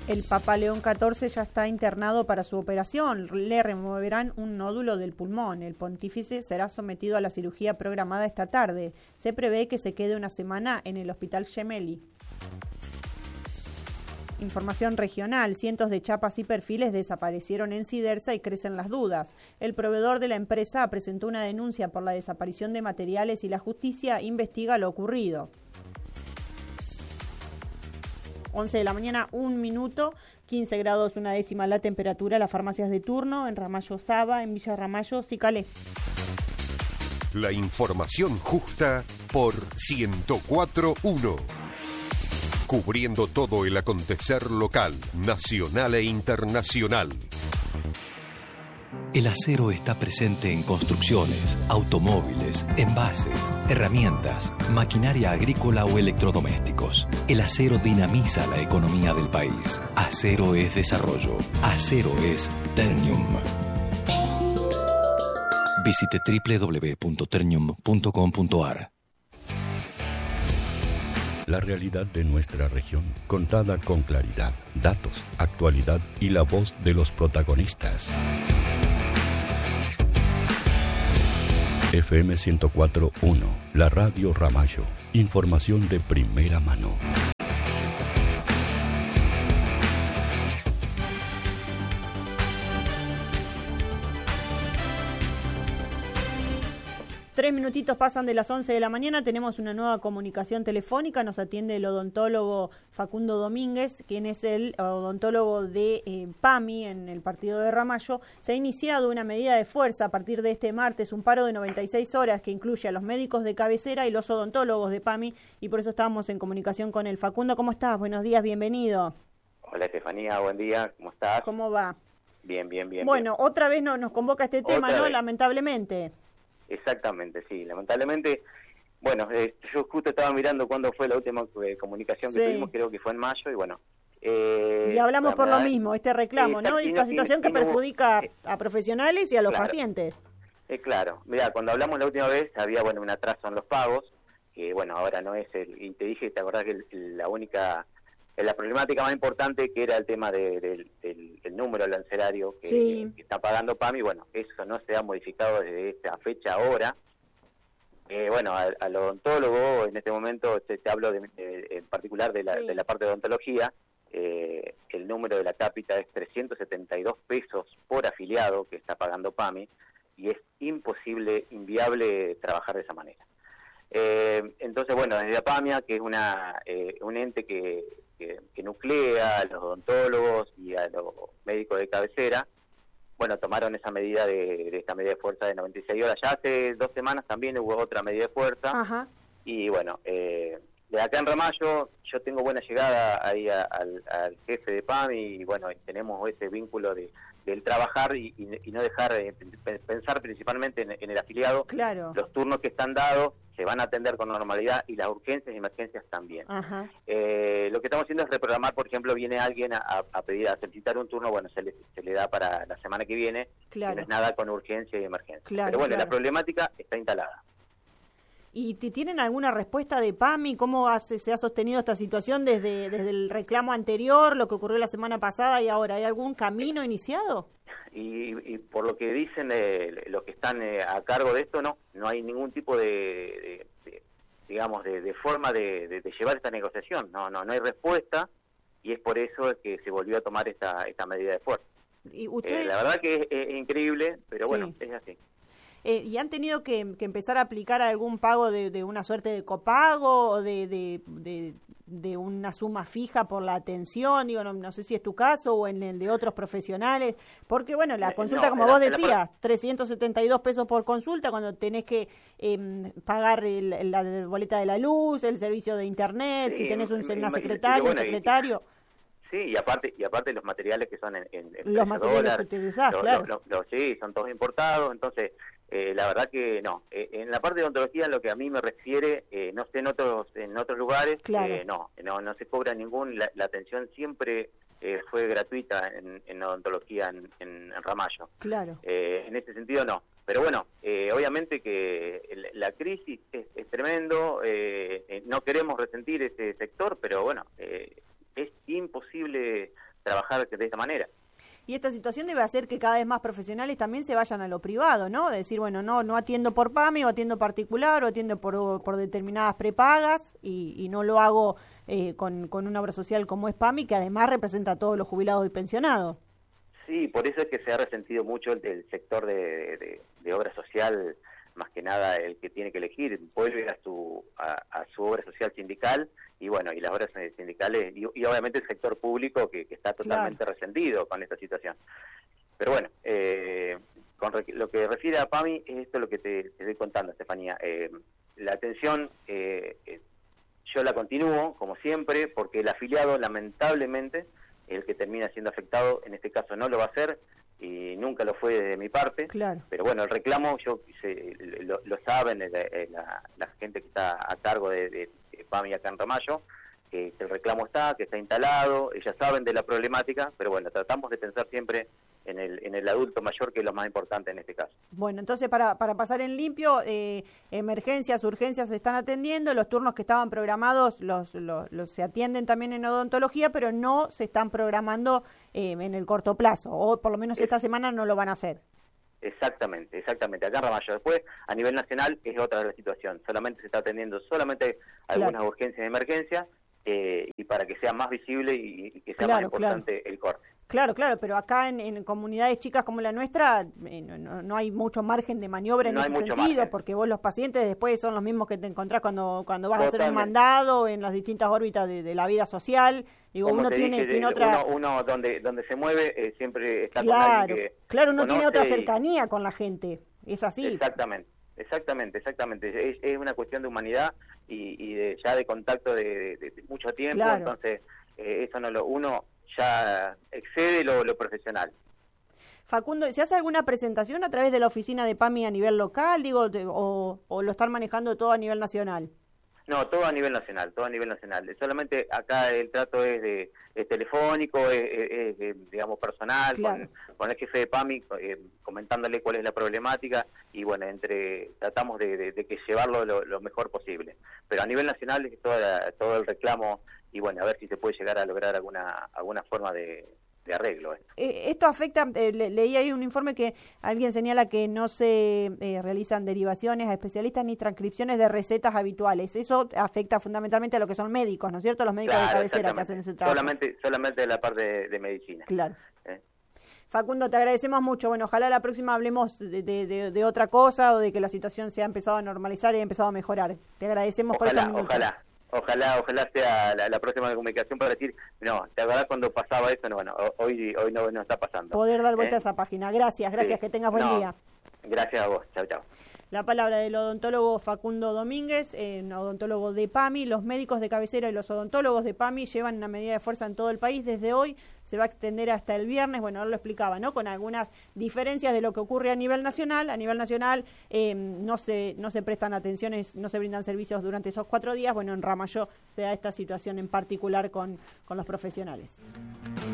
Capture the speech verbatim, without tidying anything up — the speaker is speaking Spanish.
El Papa León catorce ya está internado para su operación. Le removerán un nódulo del pulmón. El pontífice será sometido a la cirugía programada esta tarde. Se prevé que se quede una semana en el Hospital Gemelli. Información regional. Cientos de chapas y perfiles desaparecieron en Cidersa y crecen las dudas. El proveedor de la empresa presentó una denuncia por la desaparición de materiales y la justicia investiga lo ocurrido. once de la mañana, un minuto, quince grados, una décima la temperatura. Las farmacias de turno en Ramallo Saba, en Villa Ramallo, Cicalé. La información justa por ciento cuatro punto uno. Cubriendo todo el acontecer local, nacional e internacional. El acero está presente en construcciones, automóviles, envases, herramientas, maquinaria agrícola o electrodomésticos. El acero dinamiza la economía del país. Acero es desarrollo. Acero es Ternium. Visite doble u doble u doble u punto ternium punto com punto a r. La realidad de nuestra región, contada con claridad, datos, actualidad y la voz de los protagonistas. F M ciento cuatro punto uno, la radio Ramallo. Información de primera mano. Tres minutitos pasan de las once de la mañana, tenemos una nueva comunicación telefónica, nos atiende el odontólogo Facundo Domínguez, quien es el odontólogo de eh, PAMI en el partido de Ramallo. Se ha iniciado una medida de fuerza a partir de este martes, un paro de noventa y seis horas que incluye a los médicos de cabecera y los odontólogos de PAMI, y por eso estábamos en comunicación con él. Facundo, ¿cómo estás? Buenos días, bienvenido. Hola Estefanía, buen día, ¿cómo estás? ¿Cómo va? Bien, bien, bien. Bueno, bien. otra vez no, nos convoca este tema, ¿no? Vez. Lamentablemente. Exactamente, sí, lamentablemente, bueno, eh, yo justo estaba mirando cuándo fue la última eh, comunicación que sí. tuvimos, creo que fue en mayo, y bueno. Eh, y hablamos por lo mismo, este reclamo, ¿no? Y esta situación que perjudica eh, a profesionales y a los claro, pacientes. Eh, claro, mira, cuando hablamos la última vez había, bueno, un atraso en los pagos, que bueno, ahora no es el, y te dije, te acordás que el, el, la única, la problemática más importante que era el tema de, de, del, del número lancerario que, sí. que está pagando PAMI, bueno, eso no se ha modificado desde esta fecha ahora. Eh, bueno, al, al odontólogo, en este momento te, te hablo de, de, en particular de la, sí. de la parte de odontología, eh, el número de la cápita es trescientos setenta y dos pesos por afiliado que está pagando PAMI, y es imposible, inviable trabajar de esa manera. Eh, entonces, bueno, desde APAMIA, que es una eh, un ente que, que, que nuclea a los odontólogos y a los médicos de cabecera, bueno, tomaron esa medida de, de esta medida de fuerza de noventa y seis horas. Ya hace dos semanas también hubo otra medida de fuerza. Ajá. Y bueno, eh, de acá en Ramallo yo tengo buena llegada ahí a, al, al jefe de PAMI, y bueno, tenemos ese vínculo de del trabajar y, y, y no dejar de pensar principalmente en, en el afiliado. Claro. Los turnos que están dados se van a atender con normalidad, y las urgencias y emergencias también. Ajá. Eh, lo que estamos haciendo es reprogramar, por ejemplo, viene alguien a, a pedir, a solicitar un turno, bueno, se le, se le da para la semana que viene, claro. no es nada con urgencia y emergencia. Claro, Pero bueno, claro. la problemática está instalada. ¿Y tienen alguna respuesta de PAMI? ¿Cómo hace, se ha sostenido esta situación desde, desde el reclamo anterior, lo que ocurrió la semana pasada y ahora? ¿Hay algún camino iniciado? Y, y por lo que dicen eh, los que están eh, a cargo de esto, no, no hay ningún tipo de, de, de digamos, de, de forma de, de, de llevar esta negociación. No, no, no hay respuesta, y es por eso que se volvió a tomar esta, esta medida de fuerza. ¿Y ustedes? Eh, la verdad que es, es increíble, pero sí. bueno, es así. Eh, ¿Y han tenido que, que empezar a aplicar algún pago de, de una suerte de copago o de, de, de, de una suma fija por la atención? Digo, no, no sé si es tu caso o en el de otros profesionales, porque bueno, la consulta, no, como la, vos decías, la... trescientos setenta y dos pesos por consulta, cuando tenés que eh, pagar el, la boleta de la luz, el servicio de internet, sí, si tenés un, una secretaria, bueno, un secretario... Y... Sí, y aparte y aparte los materiales que son en, en, en los materiales dólar, que utilizás, lo, claro. Lo, lo, lo, sí, son todos importados, entonces eh, la verdad que no. Eh, en la parte de odontología, en lo que a mí me refiere, eh, no sé en otros en otros lugares, claro. eh, no, no no se cobra ningún, la, la atención siempre eh, fue gratuita en, en odontología en, en, en Ramallo. Claro. Eh, en ese sentido no. Pero bueno, eh, obviamente que el, la crisis es, es tremendo, eh, eh, no queremos resentir ese sector, pero bueno, eh, es imposible trabajar de esta manera. Y esta situación debe hacer que cada vez más profesionales también se vayan a lo privado, ¿no? De decir, bueno, no no atiendo por PAMI, o atiendo particular, o atiendo por, por determinadas prepagas, y, y no lo hago eh, con, con una obra social como es PAMI, que además representa a todos los jubilados y pensionados. Sí, por eso es que se ha resentido mucho el, el sector de, de, de obra social, más que nada el que tiene que elegir, vuelve a su, a, a su obra social sindical, y bueno, y las obras sindicales, y, y obviamente el sector público que, que está totalmente claro. resentido con esta situación. Pero bueno, eh, con re, lo que refiere a PAMI, es esto lo que te, te estoy contando, Estefanía. Eh, la atención, eh, eh, yo la continúo, como siempre, porque el afiliado, lamentablemente, el que termina siendo afectado, en este caso no lo va a hacer, y nunca lo fue de mi parte, claro. pero bueno, el reclamo, yo se, lo, lo saben la, la, la gente que está a cargo de, de, de PAMI acá en Ramallo, que, que el reclamo está, que está instalado, ellas saben de la problemática, pero bueno, tratamos de pensar siempre en el, en el adulto mayor, que es lo más importante en este caso. Bueno, entonces para, para pasar en limpio, eh, emergencias, urgencias se están atendiendo, los turnos que estaban programados los, los, los se atienden también en odontología, pero no se están programando eh, en el corto plazo, o por lo menos es, esta semana no lo van a hacer. Exactamente, exactamente, acá en Ramallo. Después, a nivel nacional, es otra la situación, solamente se está atendiendo solamente algunas claro. urgencias de emergencia, eh, y para que sea más visible y, y que sea claro, más importante claro. el corte. Claro, claro, pero acá en, en comunidades chicas como la nuestra eh, no, no hay mucho margen de maniobra en no ese sentido, margen. Porque vos los pacientes después son los mismos que te encontrás cuando cuando vas Totalmente. a hacer un mandado en las distintas órbitas de, de la vida social. Digo, como uno tiene, dije, tiene otra... Uno, uno donde donde se mueve eh, siempre está claro, con alguien que Claro, uno tiene otra y... cercanía con la gente, es así. Exactamente, exactamente, exactamente. Es, es una cuestión de humanidad y, y de, ya de contacto de, de, de mucho tiempo, claro. entonces eh, eso no lo... uno ya excede lo, lo profesional. Facundo, ¿se hace alguna presentación a través de la oficina de PAMI a nivel local, digo, de, o, o lo están manejando todo a nivel nacional? No, todo a nivel nacional, todo a nivel nacional. Solamente acá el trato es de es telefónico, es, es, es digamos personal, claro. con, con el jefe de PAMI, eh, comentándole cuál es la problemática, y bueno, entre tratamos de, de, de que llevarlo lo, lo mejor posible. Pero a nivel nacional es toda, todo el reclamo, y bueno, a ver si se puede llegar a lograr alguna alguna forma de, de arreglo. Esto, eh, esto afecta, eh, le, leí ahí un informe que alguien señala que no se eh, realizan derivaciones a especialistas ni transcripciones de recetas habituales. Eso afecta fundamentalmente a lo que son médicos, ¿no es cierto? Los médicos claro, de cabecera que hacen ese trabajo. Solamente, solamente la parte de, de medicina. Claro. ¿Eh? Facundo, te agradecemos mucho. Bueno, ojalá la próxima hablemos de, de, de, de otra cosa, o de que la situación se ha empezado a normalizar y ha empezado a mejorar. Te agradecemos ojalá, por estos minutos. Ojalá. Ojalá, ojalá sea la, la próxima comunicación para decir, no, ¿te acordás cuando pasaba eso? No, bueno, hoy hoy no, no está pasando. Poder dar vuelta ¿Eh? a esa página. Gracias, gracias, sí. Que tengas buen no, día. Gracias a vos, chao, chao. La palabra del odontólogo Facundo Domínguez, eh, odontólogo de PAMI. Los médicos de cabecera y los odontólogos de PAMI llevan una medida de fuerza en todo el país. Desde hoy se va a extender hasta el viernes. Bueno, ahora lo explicaba, ¿no? Con algunas diferencias de lo que ocurre a nivel nacional. A nivel nacional eh, no se no se prestan atenciones, no se brindan servicios durante esos cuatro días. Bueno, en Ramallo se da esta situación en particular con, con los profesionales.